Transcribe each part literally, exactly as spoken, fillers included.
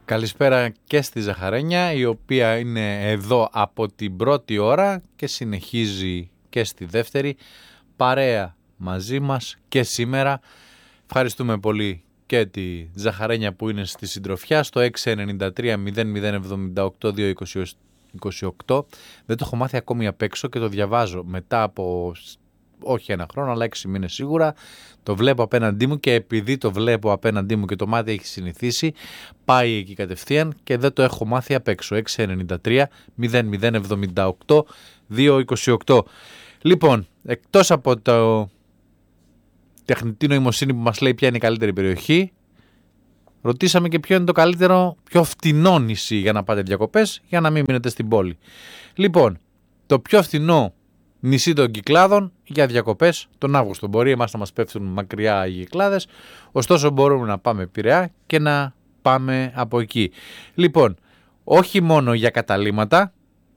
Καλησπέρα και στη Ζαχαρένια, η οποία είναι εδώ από την πρώτη ώρα και συνεχίζει και στη δεύτερη παρέα μαζί μας και σήμερα. Ευχαριστούμε πολύ και τη Ζαχαρένια που είναι στη συντροφιά στο έξι εννιά τρία μηδέν μηδέν εβδομήντα οκτώ δύο είκοσι οκτώ. Δεν το έχω μάθει ακόμη απ' έξω και το διαβάζω μετά από όχι ένα χρόνο αλλά έξι μήνες σίγουρα. Το βλέπω απέναντί μου και επειδή το βλέπω απέναντί μου και το μάτι έχει συνηθίσει, πάει εκεί κατευθείαν και δεν το έχω μάθει απ' έξω. έξι εννιά τρία μηδέν μηδέν εβδομήντα οκτώ δύο είκοσι οκτώ. Λοιπόν, εκτός από το τεχνητή νοημοσύνη που μας λέει ποια είναι η καλύτερη περιοχή, ρωτήσαμε και ποιο είναι το καλύτερο, πιο φτηνό νησί για να πάτε διακοπές, για να μην μείνετε στην πόλη. Λοιπόν, το πιο φθηνό νησί των Κυκλάδων για διακοπές τον Αύγουστο. Μπορεί εμάς να μας πέφτουν μακριά οι Κυκλάδες, ωστόσο μπορούμε να πάμε Πειραιά και να πάμε από εκεί. Λοιπόν, όχι μόνο για καταλύματα,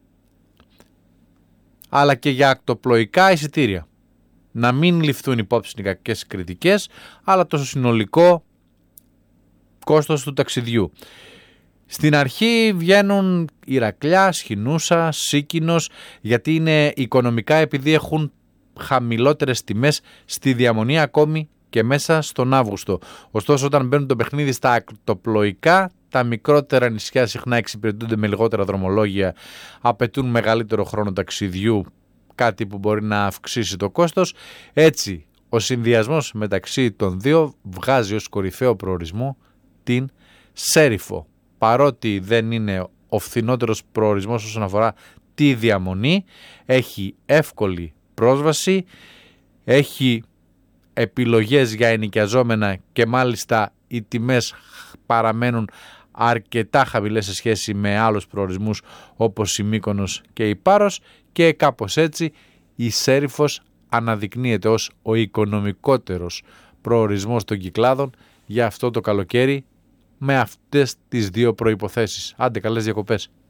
αλλά και για ακτοπλοϊκά εισιτήρια. Να μην ληφθούν υπόψη οι κακές κριτικές, αλλά το συνολικό κόστος του ταξιδιού. Στην αρχή βγαίνουν Ηρακλιά, Σχοινούσα, Σίκινος, γιατί είναι οικονομικά, επειδή έχουν χαμηλότερες τιμές στη διαμονή ακόμη και μέσα στον Αύγουστο. Ωστόσο, όταν μπαίνουν το παιχνίδι στα ακτοπλοϊκά, τα μικρότερα νησιά συχνά εξυπηρετούνται με λιγότερα δρομολόγια, απαιτούν μεγαλύτερο χρόνο ταξιδιού, κάτι που μπορεί να αυξήσει το κόστος. Έτσι, ο συνδυασμός μεταξύ των δύο βγάζει ως κορυφαίο προορισμό την Σέριφο. Παρότι δεν είναι ο φθηνότερος προορισμός όσον αφορά τη διαμονή, έχει εύκολη πρόσβαση, έχει επιλογές για ενοικιαζόμενα και μάλιστα οι τιμές παραμένουν αρκετά χαμηλές σε σχέση με άλλους προορισμούς όπως η Μύκονος και η Πάρος, και κάπως έτσι η Σέριφος αναδεικνύεται ως ο οικονομικότερος προορισμός των Κυκλάδων για αυτό το καλοκαίρι, με αυτές τις δύο προϋποθέσεις. Άντε, καλές διακοπές.